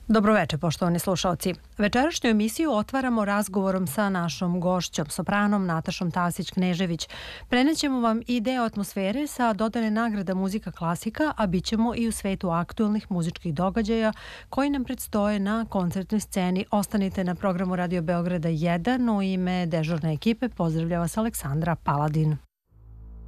Dobroveče, poštovani slušalci. Večerašnju emisiju otvaramo razgovorom sa našom gošćom, sopranom Natašom Tasić-Knežević. Prenećemo vam i deo atmosfere sa dodane nagrada Muzika klasika, a bit ćemo i u svetu aktuelnih muzičkih događaja koji nam predstoje na koncertnoj sceni. Ostanite na programu Radio Beograda 1. U ime dežurne ekipe pozdravlja vas Aleksandra Paladin.